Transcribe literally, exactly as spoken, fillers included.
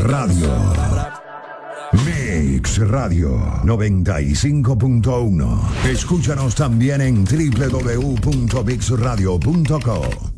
Radio. Mix Radio noventa y cinco punto uno. Escúchanos también en doble u doble u doble u punto mix radio punto co.